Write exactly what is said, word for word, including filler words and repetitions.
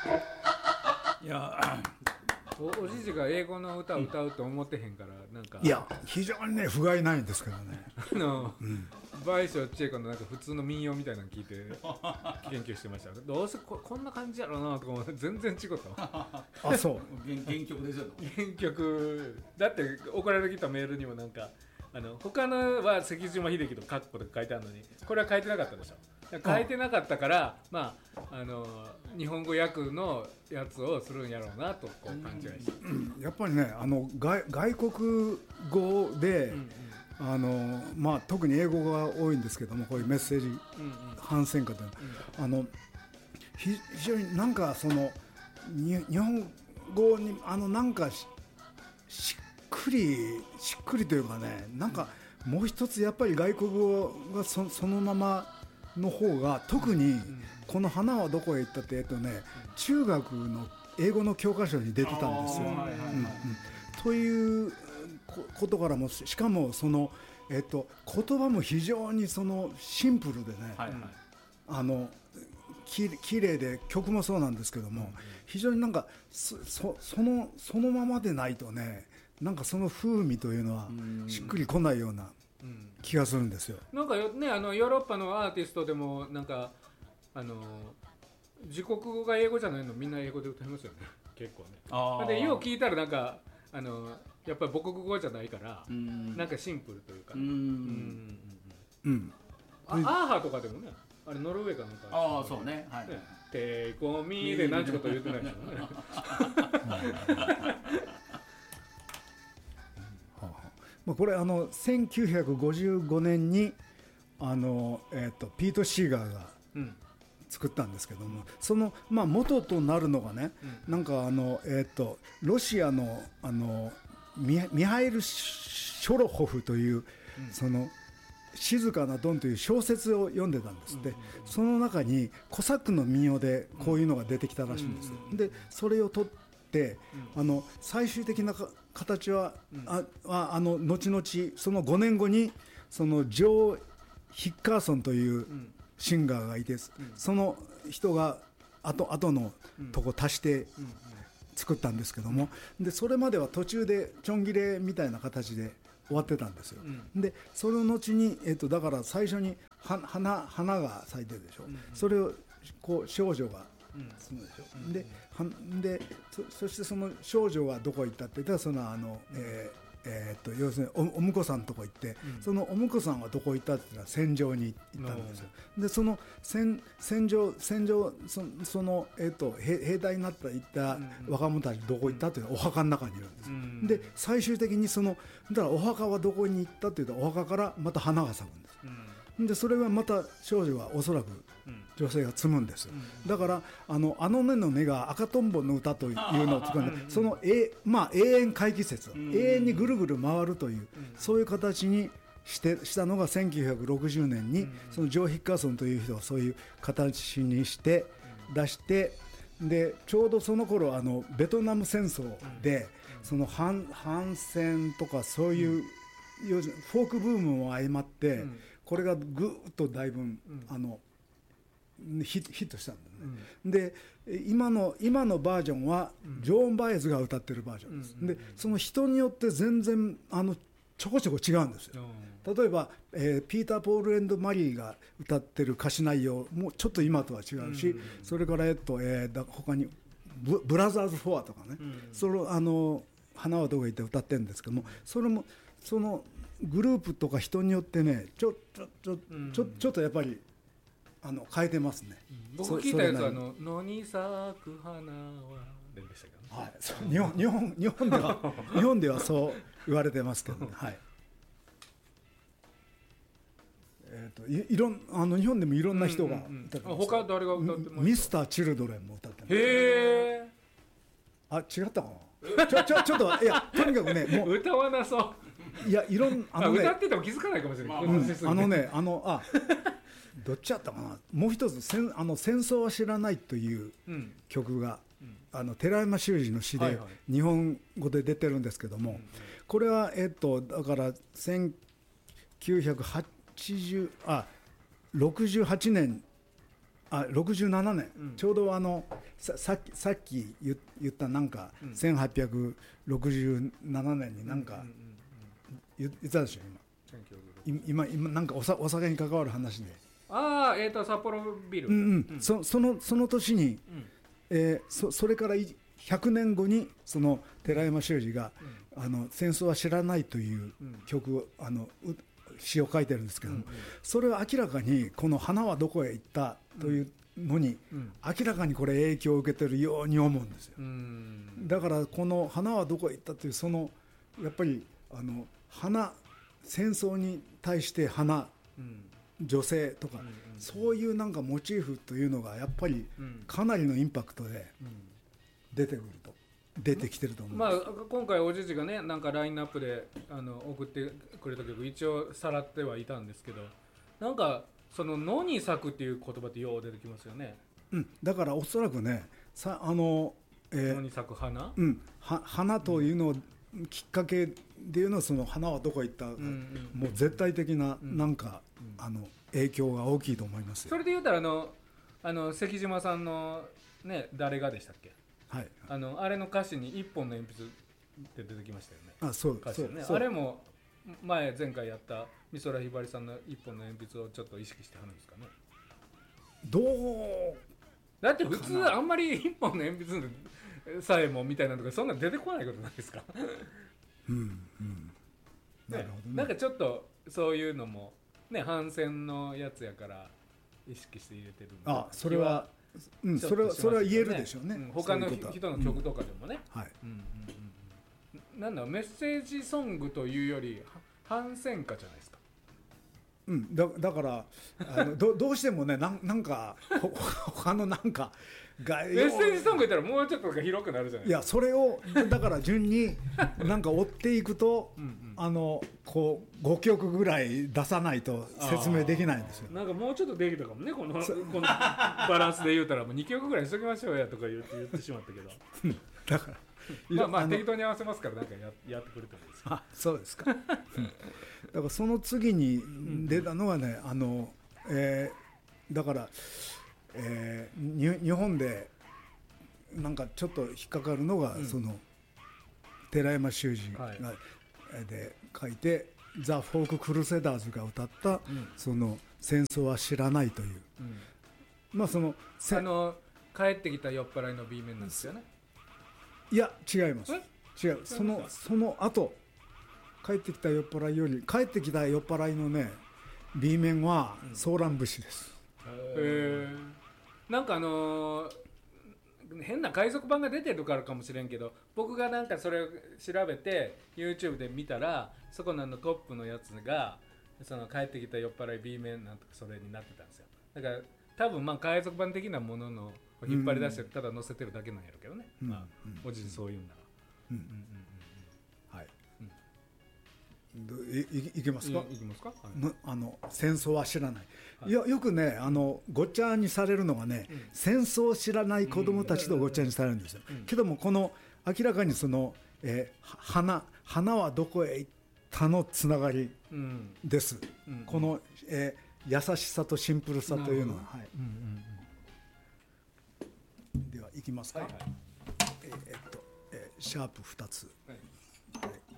いやお, おじじが英語の歌を歌うと思ってへんから、なんかいや非常にね不甲斐ないんですけどねあの、うん、倍賞千恵子のなんか普通の民謡みたいなの聞いて研究してました。どうせ こ, こんな感じやろうなとか思って全然違ったあそう原, 原曲ですよ原曲だって送られてきたメールにもなんかあの他のは関島秀樹とカッコとか書いてあるのにこれは書いてなかったでしょ。書いてなかったから、まあ、あの日本語訳のやつをするんやろうなとこう勘違いして、 うん、やっぱりねあの 外, 外国語で、うんうんあのまあ、特に英語が多いんですけどもこういうメッセージ反戦歌というのは、うんうん、あの非常になんかそのに日本語にあのなんか し, しっくりしっくりというかねなんかもう一つやっぱり外国語が そ, そのままの方が特にこの花はどこへ行ったって、えっとね、中学の英語の教科書に出てたんですよ、うんうん、ということからもしかもその、えっと、言葉も非常にそのシンプルでね、はいはい、あのききれいで曲もそうなんですけども非常になんか そ, そ, そ, のそのままでないとねなんかその風味というのはしっくりこないような気がするんですよ。 なんかねあのヨーロッパのアーティストでもなんかあの自国語が英語じゃないのみんな英語で歌いますよね結構ね。あでよう聞いたらなんかあのやっぱり母国語じゃないからんなんかシンプルというか、ね、うんうんうんうんあアーハとかでもねあれノルウェーかなんかああそうねはいねテイコミーで何ちゅうこと言ってないでしょうねまあ、これあのせんきゅうひゃくごじゅうごねんにあの、えー、とピート・シーガーが作ったんですけども、うん、その、まあ、元となるのがね、うん、なんかあの、えー、とロシアの、あの ミ, ミハイル・ショロホフという、うん、その静かなドンという小説を読んでたんですって、うんうんうん、その中にコサックの民謡でこういうのが出てきたらしいんですよ、うんうんうん、でそれを取ってでうん、あの最終的な形は、うん、ああの後々そのごねんごにそのジョー・ヒッカーソンというシンガーがいて、うん、その人が後後のとこ足して作ったんですけども、うん、でそれまでは途中でちょん切れみたいな形で終わってたんですよ、うん、でその後に、えー、とだから最初に花、花が咲いてるでしょ、うん、それをこう少女がするでしょ、うん、で, で そ, そしてその少女がどこ行ったって言ったらそのあの、えーえー、と要するに お, お婿さんのとこ行って、うん、そのお婿さんはどこ行ったって言ったら戦場に行ったんですよ。でその 戦, 戦場戦場 そ, その、えー、と 兵, 兵隊になった行った若者たちどこ行ったっていうのはお墓の中にいるんです、うん、で最終的にそのだからお墓はどこに行ったって言ったらお墓からまた花が咲くんです、うん、でそれはまた少女はおそらく女性が摘むんですよ、うん、だからあのあのねのねが赤とんぼの歌というのを作る、その、えまあ、永遠回帰説、うん、永遠にぐるぐる回るという、うん、そういう形にしてしたのがせんきゅうひゃくろくじゅうねんに、うん、そのジョー・ヒッカーソンという人がそういう形にして出して、でちょうどその頃あのベトナム戦争で、うん、その 反, 反戦とかそういう、うん、フォークブームも相まって、うん、これがぐーっとだいぶ、うん、あのヒ, ヒットしたんだね、うん、で 今の, 今のバージョンはジョーン・バイエズが歌ってるバージョンです、うん、でその人によって全然あのちょこちょこ違うんですよ、うん、例えば、えー、ピーター・ポール&マリーが歌ってる歌詞内容もちょっと今とは違うし、うん、それから、えっとえー、だ他に ブ, ブラザーズ・フォアとかね、うん、そのあの花はどこへ行って歌ってるんですけども、それもそのグループとか人によってねちょちょちょ、うん、ちょちょっとやっぱりあの変えてますね、 うん、僕聞いたやつはあの野に咲く花はでしたけど、ね、 はい、そう日本日本日本では日本ではそう言われてますけどね、はい、えーと、いいろんあの日本でもいろんな人が歌ってます、うんうんうん、 他誰が歌ってますか？ ミスター・チルドレンも歌ってます。 へえ。 あ、違ったかなちょちょちょっといやとにかくねもう歌わなそう。 いやいろんあの、ね、 歌ってても気づかないかもしれない、まあ、 うん、あのねあのあどっちやったかな、もう一つ戦あの戦争は知らないという曲が、うん、あの寺山修司の詩で日本語で出てるんですけども、はいはい、これはえっとだからせんきゅうひゃくはちじゅうあろくじゅうはちねんあろくじゅうななねん、うん、ちょうどあの さ, さ, さっき言ったなんか、うん、せんはっぴゃくろくじゅうななねんになんか言ったでしょ今今今なんか お, さお酒に関わる話で、 ああえっ、ー、と札幌ビール、 うんうんうん、そ, そ, のその年に、うんえー、そ, それからひゃくねんごにその寺山修司が、うん、あの戦争は知らないという曲を、うん、あの詩を書いてるんですけども、うんうん、それは明らかにこの花はどこへ行ったというのに、うん、明らかにこれ影響を受けてるように思うんですよ、うん、だからこの花はどこへ行ったというそのやっぱりあの花戦争に対して花、うん、女性とか、うんうん、そういうなんかモチーフというのがやっぱりかなりのインパクトで出てくると出てきてると思う、 まあ、今回おじじがねなんかラインナップであの送ってくれた曲一応さらってはいたんですけど、なんかその野に咲くっていう言葉ってよう出てきますよね、 うん、だからおそらくねさあの、 えー、野に咲く花、 うん、は花というのをきっかけでいうのはその花はどこへ行った、うんうん、もう絶対的ななんか、うん、あの影響が大きいと思いますよ。 それで言うたらあのあの関島さんのね誰がでしたっけ、 はい、 あのあれの歌詞に一本の鉛筆って出てきましたよね。 あ、そう歌詞ね、そうそうあれも前前回やった美空ひばりさんの一本の鉛筆をちょっと意識してはるんですかね。 どうだって普通あんまり一本の鉛筆さえもみたいなとかそんな出てこないことないですかうんうんなるほどね。 なんかちょっとそういうのもね反戦のやつやから意識して入れてるんで、 あそれは、うん、それはそれは言えるでしょうね、うん、 他の人の曲とかでもね、 うん、はい、 うんうんうん、なんだメッセージソングというより反戦歌じゃないですか。 うん、だ, だからあの ど, どうしてもね な, なんか他のなんかがメッセージソング言ったらもうちょっと広くなるじゃないですか。 いやそれをだから順になんか追っていくとうん、うん、あのこうごきょくぐらい出さないと説明できないんですよ。 なんかもうちょっとできたかもねこのこのバランスで言うたらもうにきょくぐらいにしときましょうやとか言って、言ってしまったけどだからまあまあ適当に合わせますからなんか や, やってくれたんですよ。 あそうですか、うん、だからその次に出たのはね、うん、あの、えー、だから、えー、日本でなんかちょっと引っかかるのが、うん、その寺山修司が、はい、で書いてザ・フォーク・クルセダーズが歌った、うん、その戦争は知らないという、うん、まあそのあの帰ってきた酔っ払いの B 面なんですよね。 いや違います違うそのその後帰ってきた酔っ払いより帰ってきた酔っ払いのね B 面はソーラン節です、 うん、へえなんかあのー、変な海賊版が出てるからかもしれんけど僕がなんかそれを調べて YouTube で見たらそこのあのトップのやつがその帰ってきた酔っ払い B 面なんとかそれになってたんですよ。だから多分まあ海賊版的なものの引っ張り出してただ載せてるだけなんやろうけどね、うんまあうん、おじいそういうんなら、うんうんうんうん、はい、うん、い, い, いけますか、 い, いきますか、はい、 あの戦争は知らない、はい、よ, よくねあのごっちゃにされるのがね、うん、戦争を知らない子どもたちとごっちゃにされるんですよ、うん、けどもこの明らかにその、えー、花, 花はどこへ行ったのつながりです、うんうん、この、えー、優しさとシンプルさというのは、はい、うんうんではいきますか、はいはい、えーっとえー、シャープふたつ、はい